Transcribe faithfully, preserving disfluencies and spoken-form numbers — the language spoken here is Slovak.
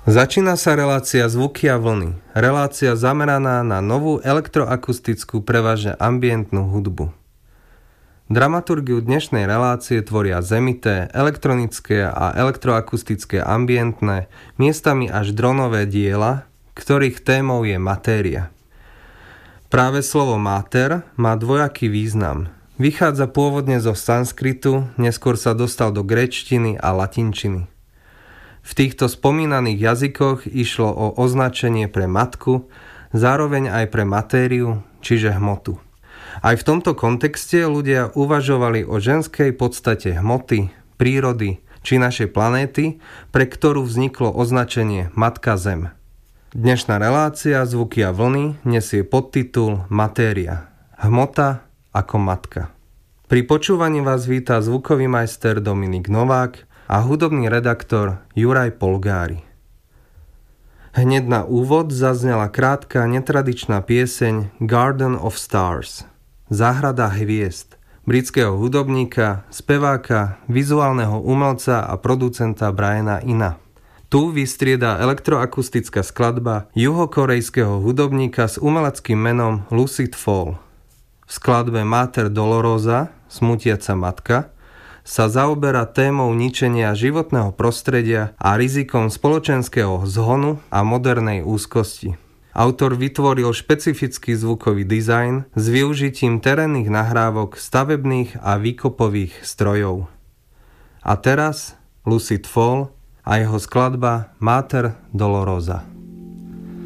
Začína sa relácia Zvuky a vlny. Relácia zameraná na novú elektroakustickú, prevažne ambientnú hudbu. Dramaturgiu dnešnej relácie tvoria zemité, elektronické a elektroakustické ambientné, miestami až dronové diela, ktorých témou je matéria. Práve slovo mater má dvojaký význam. Vychádza pôvodne zo sanskritu, neskôr sa dostal do gréčtiny a latinčiny. V týchto spomínaných jazykoch išlo o označenie pre matku, zároveň aj pre matériu, čiže hmotu. Aj v tomto kontexte ľudia uvažovali o ženskej podstate hmoty, prírody či našej planéty, pre ktorú vzniklo označenie Matka Zem. Dnešná relácia Zvuky a vlny nesie podtitul Matéria. Hmota ako matka. Pri počúvaní vás víta zvukový majster Dominik Novák a hudobný redaktor Juraj Polgári. Hneď na úvod zaznela krátka netradičná pieseň Garden of Stars, Záhrada hviezd, britského hudobníka, speváka, vizuálneho umelca a producenta Briana Ina. Tu vystrieda elektroakustická skladba juhokorejského hudobníka s umeleckým menom Lucid Fall. V skladbe Mater Dolorosa, smutiaca matka, sa zaoberá témou ničenia životného prostredia a rizikom spoločenského zhonu a modernej úzkosti. Autor vytvoril špecifický zvukový dizajn s využitím terénnych nahrávok stavebných a výkopových strojov. A teraz Lucid Fall a jeho skladba Mater Dolorosa.